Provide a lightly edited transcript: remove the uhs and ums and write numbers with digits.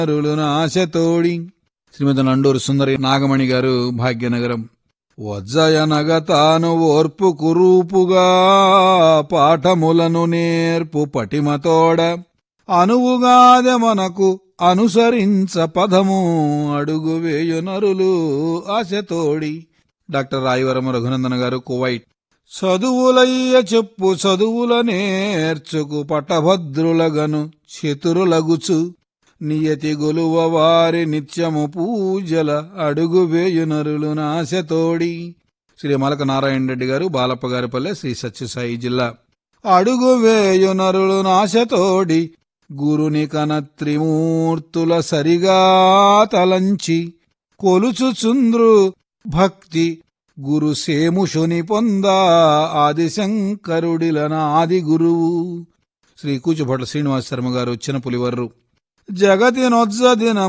ఆశతోడి. శ్రీమతి నండూరు సుందరి నాగమణి గారు, భాగ్యనగరం. వజ్జయనగ తాను ఓర్పు కురూపుగా పాఠములను నేర్పు పటిమతోడ అనువుగాదె మనకు అనుసరించ పదము అడుగు వేయు నరులు ఆశతోడి. డాక్టర్ రాయవరం రఘునందన గారు, కువైట్. చదువులయ్య చెప్పు చదువుల నేర్చుకు పటభద్రులగను చతురులగుచు నియతి గొలువ వారి నిత్యము పూజల అడుగు వేయు నరులు నాశతోడి. శ్రీ మలక నారాయణ రెడ్డి గారు, బాలప్పగారిపల్లె, శ్రీ సత్యసాయి జిల్లా. అడుగు వేయు నరులు నాశతోడి గురుని కన త్రిమూర్తుల సరిగా తలంచి కొలుచుచుంద్రు భక్తి గురు సేముషుని పొందా ఆదిశంకరుడిలన ఆది గురువు. శ్రీ కూచుభట్ల శ్రీనివాస శర్మ గారు, చిన్నపులివర్రు. జగతి నొజ్జ దిన